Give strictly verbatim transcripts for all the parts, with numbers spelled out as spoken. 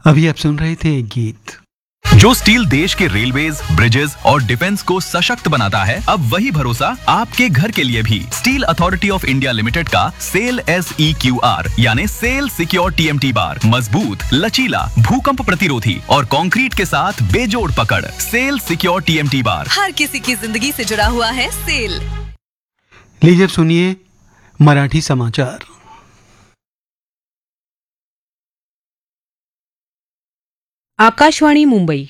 अभी आप सुन रहे थे एक गीत। जो स्टील देश के रेलवेज, ब्रिजेस और डिफेंस को सशक्त बनाता है, अब वही भरोसा आपके घर के लिए भी। Steel authority of India limited का sale S E Q R यानी sale secure T M T bar मजबूत, लचीला, भूकंप प्रतिरोधी और कंक्रीट के साथ बेजोड़ पकड़। Sale secure T M T bar हर किसी की जिंदगी से जुड़ा हुआ है। सेल। लीजिए सुनिए मराठी समाचार। आकाशवाणी मुंबई।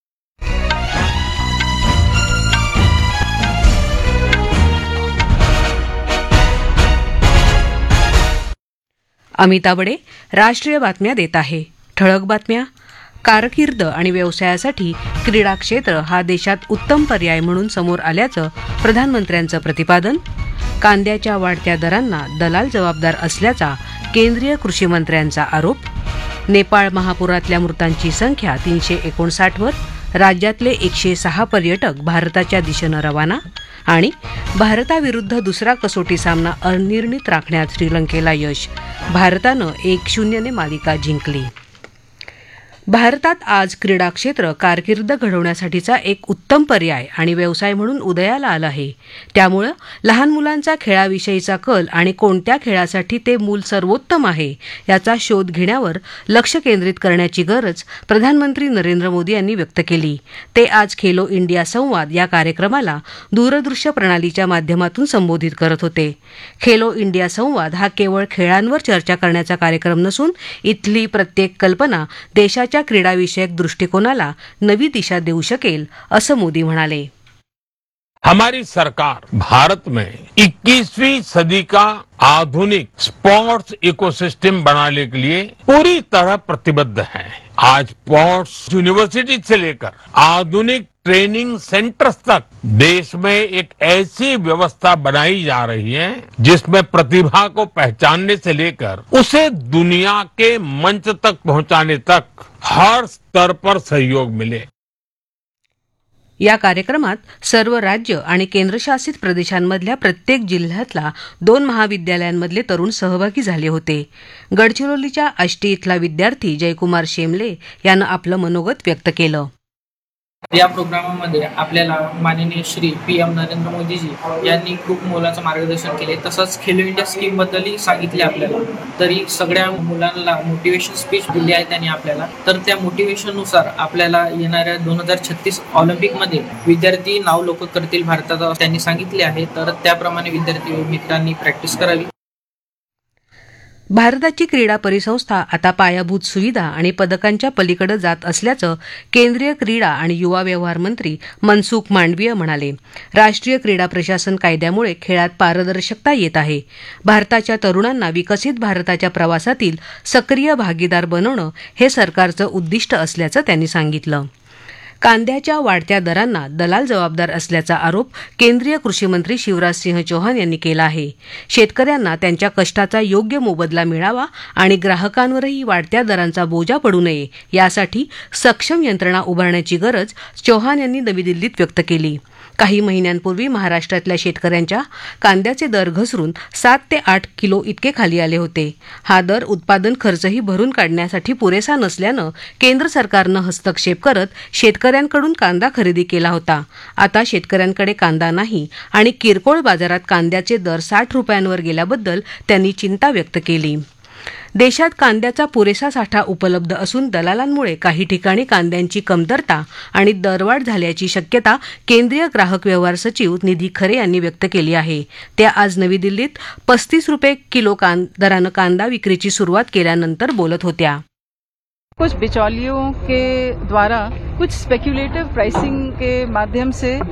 अमिता बडे राष्ट्रीय बातम्या देत आहे। ठळक बातम्या। कारकीर्द आणि व्यवसायासाठी क्रीडा क्षेत्र हा देशात उत्तम पर्याय म्हणून समोर आल्याचं प्रधानमंत्र्यांचं प्रतिपादन। कांद्याच्या वाढत्या दरांना दलाल जबाबदार असल्याचा केंद्रीय कृषी मंत्र्यांचा आरोप। नेपाळ महापुरातल्या मृतांची संख्या तीनशे एकोणसाठ वर। राज्यातले एकशे सहा पर्यटक भारताच्या दिशेनं रवाना। आणि भारताविरुद्ध दुसरा कसोटी सामना अनिर्णित राखण्यात श्रीलंकेला यश। भारतानं एक शून्यने मालिका जिंकली। भारतात आज क्रीडा क्षेत्र कारकीर्द घडवण्यासाठीचा एक उत्तम पर्याय आणि व्यवसाय म्हणून उदयाला आला आहे। त्यामुळे लहान मुलांचा खेळाविषयीचा कल आणि कोणत्या खेळासाठी ते मूल सर्वोत्तम आहे याचा शोध घेण्यावर लक्ष केंद्रित करण्याची गरज प्रधानमंत्री नरेंद्र मोदी यांनी व्यक्त केली। ते आज खेलो इंडिया संवाद या कार्यक्रमाला दूरदृश्य प्रणालीच्या माध्यमातून संबोधित करत होते। खेलो इंडिया संवाद हा केवळ खेळांवर चर्चा करण्याचा कार्यक्रम नसून इथली प्रत्येक कल्पना देशाच्या क्रीडाविषयक दृष्टिकोनाला नवी दिशा देऊ शकेल, असं मोदी म्हणाले। हमारी सरकार भारत में इक्कीसवीं सदी का आधुनिक स्पोर्ट्स इकोसिस्टम बनाने के लिए पूरी तरह प्रतिबद्ध है। आज स्पोर्ट्स यूनिवर्सिटी से लेकर आधुनिक ट्रेनिंग सेंटर्स तक देश में एक ऐसी व्यवस्था बनाई जा रही है जिसमें प्रतिभा को पहचानने से लेकर उसे दुनिया के मंच तक पहुंचाने तक हर स्तर पर सहयोग मिले। या कार्यक्रमात सर्व राज्य आणि केंद्रशासित प्रदेशांमधल्या प्रत्येक जिल्ह्यातला दोन महाविद्यालयांमधले तरुण सहभागी झाले होते। गडचिरोलीच्या आष्टी इथला विद्यार्थी जयकुमार शेमले यानं आपलं मनोगत व्यक्त केलं। या प्रोग्रामामध्ये आपल्याला माननीय श्री पी एम नरेंद्र मोदीजी यांनी खूप मोलाचं मार्गदर्शन केले। तसंच खेलो इंडिया स्कीम बद्दलही सांगितले आपल्याला। तरी सगळ्या मुलांना मोटिवेशन स्पीच दिली आहे त्यांनी आपल्याला। तर त्या मोटिवेशननुसार आपल्याला येणाऱ्या दोन हजार छत्तीस ऑलिम्पिकमध्ये विद्यार्थी नाव लोक करतील भारतात त्यांनी सांगितले आहे। तर त्याप्रमाणे विद्यार्थी मित्रांनी प्रॅक्टिस करावी। भारताची क्रीडा परिसंस्था आता पायाभूत सुविधा आणि पदकांच्या पलीकडे जात असल्याचं केंद्रीय क्रीडा आणि युवा व्यवहार मंत्री मनसुख मांडवीय म्हणाले। राष्ट्रीय क्रीडा प्रशासन कायद्यामुळे खेळात पारदर्शकता येत आहे। भारताच्या तरुणांना विकसित भारताच्या प्रवासातील सक्रिय भागीदार बनवणं हे सरकारचं उद्दिष्ट असल्याचं त्यांनी सांगितलं। कांद्याच्या वाढत्या दरांना दलाल जबाबदार असल्याचा आरोप केंद्रीय कृषी मंत्री शिवराज सिंह चौहान यांनी केला आहे। शेतकऱ्यांना त्यांच्या कष्टाचा योग्य मोबदला मिळावा आणि ग्राहकांवरही वाढत्या दरांचा बोजा पडू नये यासाठी सक्षम यंत्रणा उभारण्याची गरज चौहान यांनी नवी दिल्लीत व्यक्त केली। काही महिन्यांपूर्वी महाराष्ट्रातल्या शेतकऱ्यांच्या कांद्याचे दर घसरून सात ते आठ किलो इतके खाली आले होते। हा दर उत्पादन खर्चही भरून काढण्यासाठी पुरेसा नसल्यानं केंद्र सरकारनं हस्तक्षेप करत शेतकऱ्यांकडून कांदा खरेदी केला होता। आता शेतकऱ्यांकडे कांदा नाही आणि किरकोळ बाजारात कांद्याचे दर साठ रुपयांवर गेल्याबद्दल त्यांनी चिंता व्यक्त केली। देशात कांद्याचा पुरेसा साठा उपलब्ध असून दलालांमुळे काही ठिकाणी कांद्यांची कमतरता आणि दरवाढ झाल्याची शक्यता केंद्रीय ग्राहक व्यवहार सचिव निधी खरे यांनी व्यक्त केली आहे। त्या आज नवी दिल्लीत पस्तीस रुपये किलो दरानं कांदा विक्रीची सुरुवात केल्यानंतर बोलत होत्या। कुछ बिचौलियों के द्वारा कुछ स्पेक्युलेटिव प्राइसिंग के माध्यम से